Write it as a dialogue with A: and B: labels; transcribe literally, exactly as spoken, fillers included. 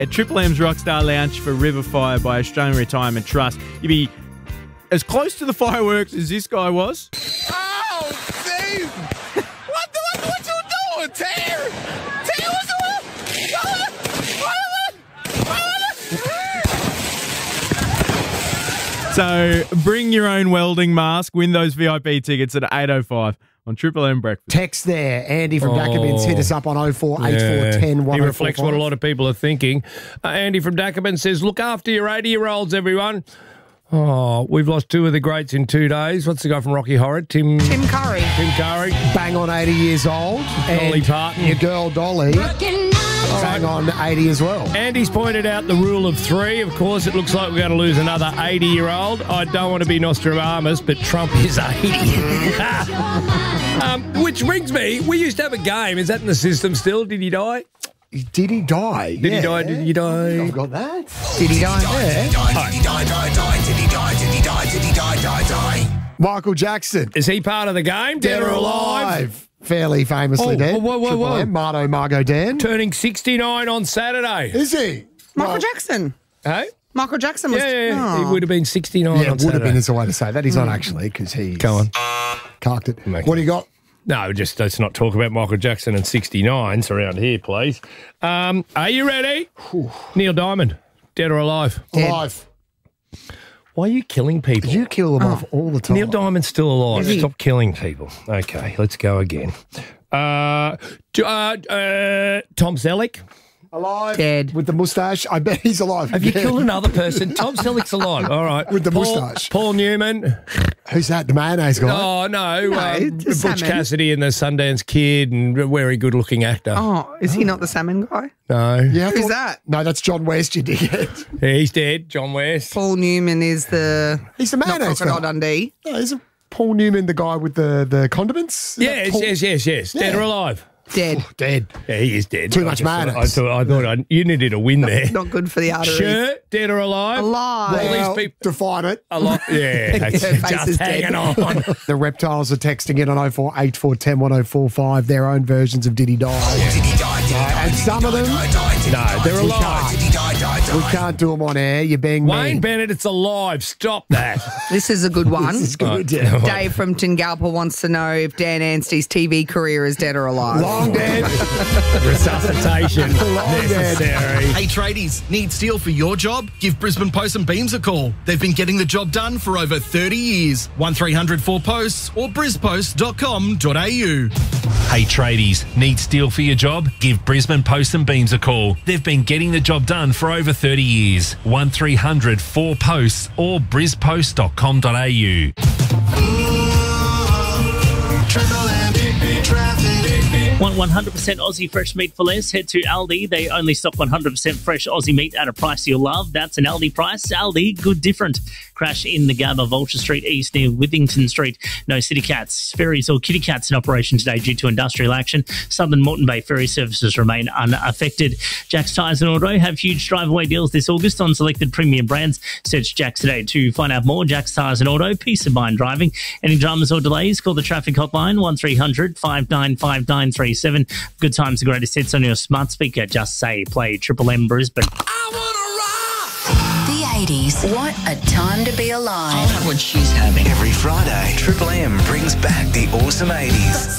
A: at Triple M's Rockstar Lounge for River Fire by Australian Retirement Trust. You'd be as close to the fireworks as this guy was.
B: Oh, Steve! What the what, what you doing, Terry? Terry, what's going on?
A: So bring your own welding mask. Win those V I P tickets at eight oh five on Triple M Breakfast.
C: Text there. Andy from oh, Dacabins hit us up on oh four eight four one oh one oh four five.
D: He reflects what a lot of people are thinking. Uh, Andy from Dacabins says, look after your eighty-year-olds, everyone. Oh, we've lost two of the greats in two days. What's the guy from Rocky Horror? Tim
E: Tim Curry.
D: Tim Curry.
C: Bang on eighty years old.
D: Dolly
C: and
D: Parton.
C: Your girl Dolly. Bang on eighty as well.
D: Andy's pointed out the rule of three. Of course, it looks like we're going to lose another eighty-year-old. I don't want to be Nostradamus, but Trump is eighty. um, which brings me, we used to have a game. Is that in the system still? Did he die?
C: Did he die?
D: Did
C: yeah.
D: he die? Did he die?
C: I've got that.
E: Did he die?
C: Yeah.
B: Did he die? Did he die? Did he die? Did he die? Did he die? Die? Die?
C: Michael Jackson.
D: Is he part of the game? Dead,
C: Dead
D: or
C: or
D: alive?
C: alive? Fairly famously
D: Oh,
C: dead.
D: whoa, whoa, whoa.
C: Marto, Margot, Dan.
D: Turning sixty-nine on Saturday.
C: Is he?
E: Michael
C: Well,
E: Jackson.
D: Hey?
E: Michael Jackson was...
D: Yeah, yeah, yeah.
E: Oh.
D: He would have been sixty-nine
C: Yeah,
D: on
C: it would have
D: Saturday.
C: been is the way to say that. He's not actually because he's
D: Go on.
C: carked it.
D: Okay.
C: What do you got?
D: No, just let's not talk about Michael Jackson and sixty-nines around here, please. Um, are you ready? Neil Diamond, dead or alive?
E: Dead.
C: Alive.
D: Why are you killing people?
C: You kill them off all the time.
D: Neil Diamond's still alive.
E: Is he?
D: Stop killing people. Okay, let's go again. Uh, uh, uh, Tom Selleck.
C: Alive.
E: Dead.
C: With the moustache. I bet he's alive.
D: Have you
C: Yeah.
D: killed another person? Tom Selleck's alive. All right.
C: With the
D: Paul,
C: moustache.
D: Paul Newman.
C: Who's that? The mayonnaise guy?
D: Oh, no.
E: No,
D: um,
E: it's
D: Butch
E: salmon.
D: Cassidy and the Sundance Kid and a very good-looking actor.
E: Oh, is he not the salmon guy?
D: No.
C: Yeah, I
E: Who's
C: thought-
E: that?
C: No, that's John West, you dickhead.
D: Yeah, he's dead. John West.
E: Paul Newman is the...
C: He's the
E: not
C: mayonnaise
E: Crocodile
C: guy.
E: Dundee.
C: No, isn't Paul Newman the guy with the, the condiments? Is that
D: Yes,
C: Paul-
D: yes, yes, yes. Dead
C: Yeah.
D: or alive?
E: Dead.
C: Dead.
D: Yeah, he is dead.
C: Too
D: I
C: much
D: just thought-
C: mayonnaise.
D: I thought, I thought I, you needed a win there.
E: Not good for the arteries.
D: Sure, dead or alive?
E: Alive.
D: Well,
C: Well,
D: these people-
C: define it.
D: Alive. Yeah, that's
E: Her face
D: just
E: is
D: hanging
E: dead.
D: on.
C: The reptiles are texting in on oh four eight four one oh one oh four five their own versions of Did He Die?
B: Did he die? Did he die?
C: And some of them,
D: No, they're
C: we
D: alive.
C: can't.
B: Did he die? Die? Die?
C: We can't do them on air. You're being
D: Wayne
C: mean.
D: Bennett, it's alive. Stop that.
E: This is a good one.
C: This is good, yeah.
E: Dave from Tingalpa wants to know if Dan Anstey's T V career is dead or alive.
C: Long dead.
D: Resuscitation
C: Long dead.
D: necessary.
F: Hey tradies, need steel for your job? Give Brisbane Post and Beams a call. They've been getting the job done for over thirty years. one three hundred four posts or brispost dot com dot a u.
G: Hey tradies, need steel for your job? Give Brisbane Post and Beams a call. They've been getting the job done for over thirty years. one three hundred four posts or brispost dot com dot a u.
H: Want one hundred percent Aussie fresh meat for less? Head to Aldi. They only stock one hundred percent fresh Aussie meat at a price you'll love. That's an Aldi price. Aldi, good different. Crash in the Gabba, Vulture Street East near Withington Street. No city cats, ferries or kitty cats in operation today due to industrial action. Southern Moreton Bay ferry services remain unaffected. Jack's Tyres and Auto have huge drive-away deals this August on selected premium brands. Search Jack's today to find out more. Jack's Tyres and Auto, peace of mind driving. Any dramas or delays, call the traffic hotline one three hundred five nine five nine three seven. Good times, the greatest hits on your smart speaker. Just say play Triple M Brisbane.
I: The eighties. What a time to be alive.
B: What she's having. Every Friday, Triple M brings back the awesome eighties.